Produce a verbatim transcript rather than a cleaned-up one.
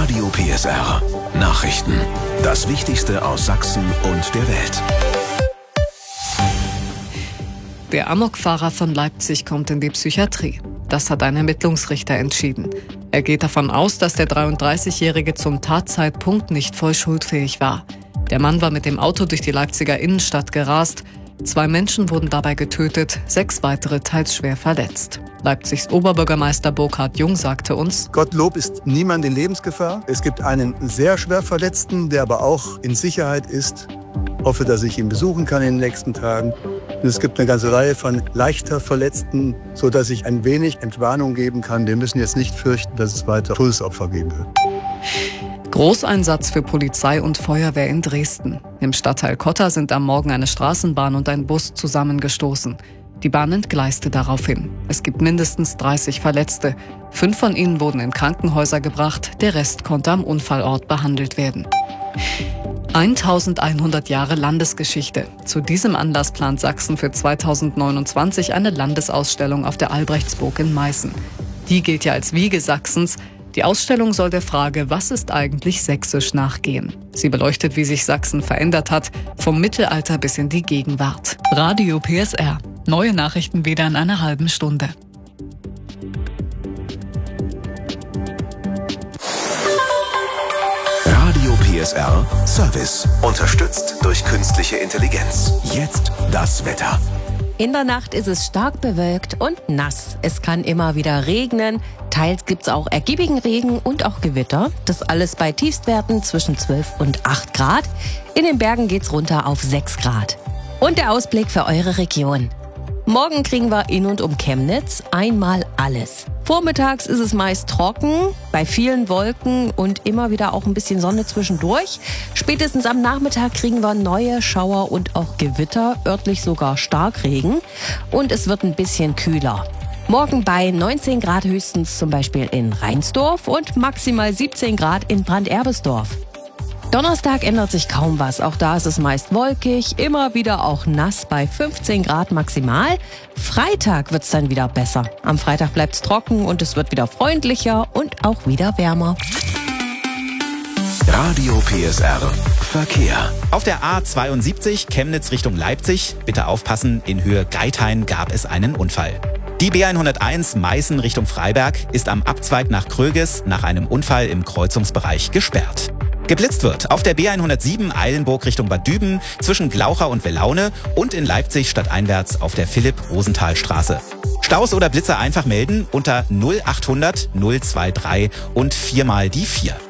Radio P S R. Nachrichten. Das Wichtigste aus Sachsen und der Welt. Der Amokfahrer von Leipzig kommt in die Psychiatrie. Das hat ein Ermittlungsrichter entschieden. Er geht davon aus, dass der dreiunddreißigjährige zum Tatzeitpunkt nicht voll schuldfähig war. Der Mann war mit dem Auto durch die Leipziger Innenstadt gerast. Zwei Menschen wurden dabei getötet, sechs weitere teils schwer verletzt. Leipzigs Oberbürgermeister Burkhard Jung sagte uns: Gottlob ist niemand in Lebensgefahr. Es gibt einen sehr schwer Verletzten, der aber auch in Sicherheit ist. Ich hoffe, dass ich ihn besuchen kann in den nächsten Tagen. Und es gibt eine ganze Reihe von leichter Verletzten, sodass ich ein wenig Entwarnung geben kann. Wir müssen jetzt nicht fürchten, dass es weiter Todesopfer geben wird. Großeinsatz für Polizei und Feuerwehr in Dresden. Im Stadtteil Kotter sind am Morgen eine Straßenbahn und ein Bus zusammengestoßen. Die Bahn entgleiste daraufhin. Es gibt mindestens dreißig Verletzte. Fünf von ihnen wurden in Krankenhäuser gebracht, der Rest konnte am Unfallort behandelt werden. eintausendeinhundert Jahre Landesgeschichte. Zu diesem Anlass plant Sachsen für zweitausendneunundzwanzig eine Landesausstellung auf der Albrechtsburg in Meißen. Die gilt ja als Wiege Sachsens. Die Ausstellung soll der Frage, was ist eigentlich sächsisch, nachgehen. Sie beleuchtet, wie sich Sachsen verändert hat, vom Mittelalter bis in die Gegenwart. Radio P S R. Neue Nachrichten wieder in einer halben Stunde. Radio P S R Service. Unterstützt durch künstliche Intelligenz. Jetzt das Wetter. In der Nacht ist es stark bewölkt und nass. Es kann immer wieder regnen. Teils gibt's auch ergiebigen Regen und auch Gewitter. Das alles bei Tiefstwerten zwischen zwölf und acht Grad. In den Bergen geht's runter auf sechs Grad. Und der Ausblick für eure Region. Morgen kriegen wir in und um Chemnitz einmal alles. Vormittags ist es meist trocken, bei vielen Wolken und immer wieder auch ein bisschen Sonne zwischendurch. Spätestens am Nachmittag kriegen wir neue Schauer und auch Gewitter, örtlich sogar Starkregen. Und es wird ein bisschen kühler. Morgen bei neunzehn Grad höchstens zum Beispiel in Reinsdorf und maximal siebzehn Grad in Branderbesdorf. Donnerstag ändert sich kaum was. Auch da ist es meist wolkig, immer wieder auch nass bei fünfzehn Grad maximal. Freitag wird's dann wieder besser. Am Freitag bleibt's trocken und es wird wieder freundlicher und auch wieder wärmer. Radio P S R Verkehr. Auf der A zweiundsiebzig Chemnitz Richtung Leipzig, bitte aufpassen, in Höhe Geithain gab es einen Unfall. Die B hunderteins Meißen Richtung Freiberg ist am Abzweig nach Kröges nach einem Unfall im Kreuzungsbereich gesperrt. Geblitzt wird auf der B hundertsieben Eilenburg Richtung Bad Düben zwischen Glaucha und Wellaune und in Leipzig stadteinwärts auf der Philipp-Rosenthal-Straße. Staus oder Blitzer einfach melden unter null achthundert null drei drei und viermal die vier.